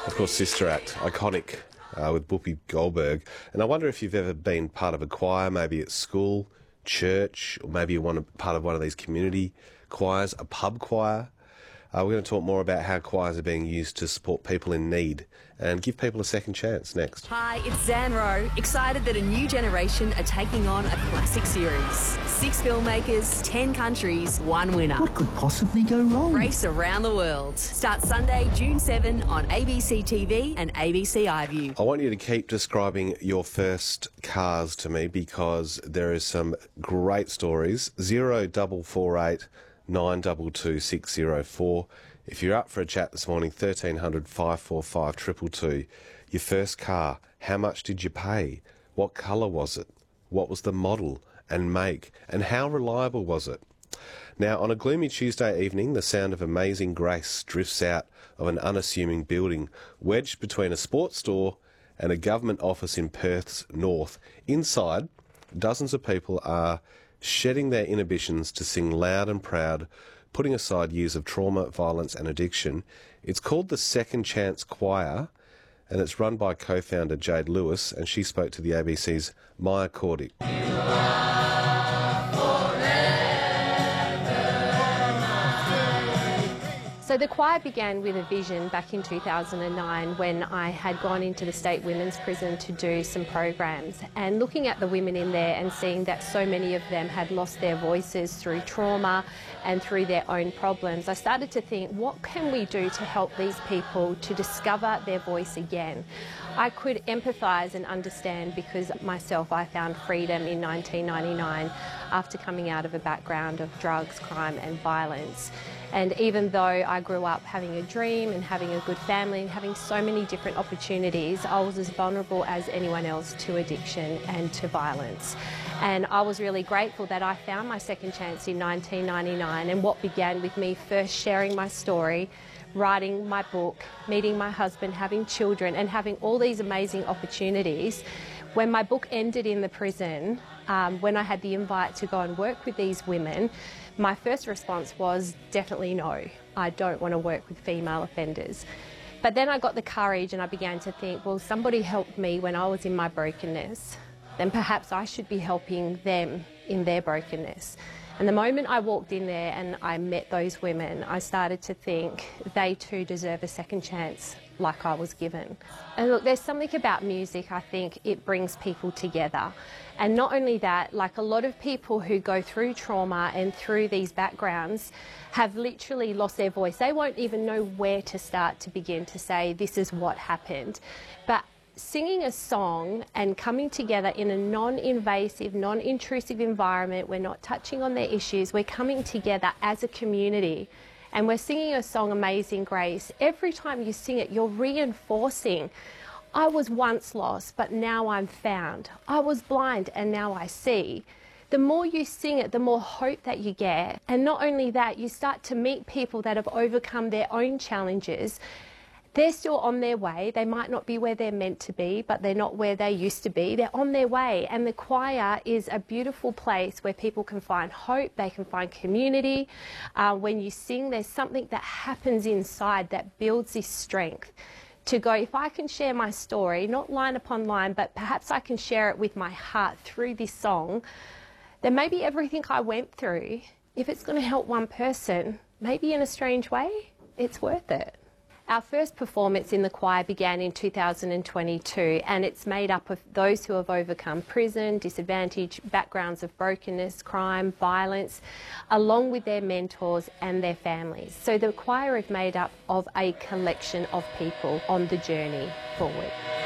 Of course, Sister Act, iconic, with Whoopi Goldberg. And I wonder if you've ever been part of a choir, maybe at school, church, or maybe you're part of one of these community choirs, a pub choir. We're going to talk more about how choirs are being used to support people in need and give people a second chance next. Hi, it's Zan Rowe, excited that a new generation are taking on a classic series. 6 filmmakers, 10 countries, 1 winner. What could possibly go wrong? Race around the world. Starts Sunday, June 7 on ABC TV and ABC iView. I want you to keep describing your first cars to me because there is some great stories. 0448 922 604. If you're up for a chat this morning, 1300 545 222. Your first car, how much did you pay? What colour was it? What was the model and make? And how reliable was it? Now, on a gloomy Tuesday evening, the sound of Amazing Grace drifts out of an unassuming building wedged between a sports store and a government office in Perth's north. Inside, dozens of people are shedding their inhibitions to sing loud and proud, putting aside years of trauma, violence and addiction. It's called the Second Chance Choir, and it's run by co-founder Jade Lewis, and she spoke to the ABC's Maya Cordick. So the choir began with a vision back in 2009 when I had gone into the State Women's Prison to do some programs, and looking at the women in there and seeing that so many of them had lost their voices through trauma and through their own problems, I started to think, what can we do to help these people to discover their voice again? I could empathise and understand because myself, I found freedom in 1999 after coming out of a background of drugs, crime and violence. And even though I grew up having a dream and having a good family and having so many different opportunities, I was as vulnerable as anyone else to addiction and to violence. And I was really grateful that I found my second chance in 1999, and what began with me first sharing my story, writing my book, meeting my husband, having children and having all these amazing opportunities. When my book ended in the prison, when I had the invite to go and work with these women, my first response was definitely no, I don't want to work with female offenders. But then I got the courage and I began to think, well, somebody helped me when I was in my brokenness, then perhaps I should be helping them in their brokenness. And the moment I walked in there and I met those women, I started to think they too deserve a second chance like I was given. And look, there's something about music, I think it brings people together. And not only that, like a lot of people who go through trauma and through these backgrounds have literally lost their voice. They won't even know where to start to begin to say this is what happened. But singing a song and coming together in a non-invasive, non-intrusive environment, we're not touching on their issues, we're coming together as a community and we're singing a song, Amazing Grace. Every time you sing it, you're reinforcing, I was once lost, but now I'm found. I was blind and now I see. The more you sing it, the more hope that you get. And not only that, you start to meet people that have overcome their own challenges. They're still on their way. They might not be where they're meant to be, but they're not where they used to be. They're on their way. And the choir is a beautiful place where people can find hope, they can find community. When you sing, there's something that happens inside that builds this strength to go, if I can share my story, not line upon line, but perhaps I can share it with my heart through this song, then maybe everything I went through, if it's going to help one person, maybe in a strange way, it's worth it. Our first performance in the choir began in 2022, and it's made up of those who have overcome prison, disadvantage, backgrounds of brokenness, crime, violence, along with their mentors and their families. So the choir is made up of a collection of people on the journey forward.